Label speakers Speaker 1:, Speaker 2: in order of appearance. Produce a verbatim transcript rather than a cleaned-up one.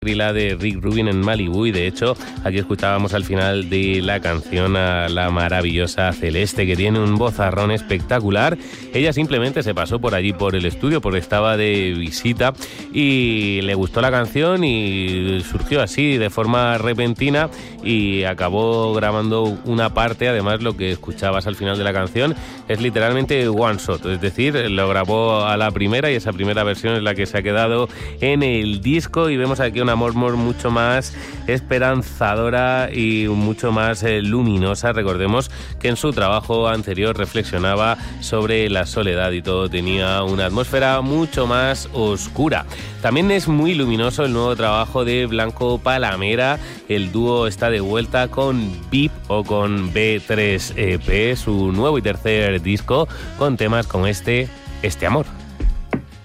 Speaker 1: La de Rick Rubin en Malibu, y de hecho aquí escuchábamos al final de la canción a la maravillosa Celeste, que tiene un vozarrón espectacular. Ella simplemente se pasó por allí por el estudio porque estaba de visita y le gustó la canción y surgió así de forma repentina y acabó grabando una parte. Además, lo que escuchabas al final de la canción es literalmente one shot, es decir, lo grabó a la primera y esa primera versión es la que se ha quedado en el disco, y vemos aquí una Mormor mucho más esperanzadora y mucho más eh, luminosa. Recordemos que en su trabajo anterior reflexionaba sobre la soledad y todo tenía una atmósfera mucho más oscura. También es muy luminoso el nuevo trabajo de Blanco Palamera. El dúo está de vuelta con V I P o con B tres E P, su nuevo y tercer disco, con temas como este, Este Amor.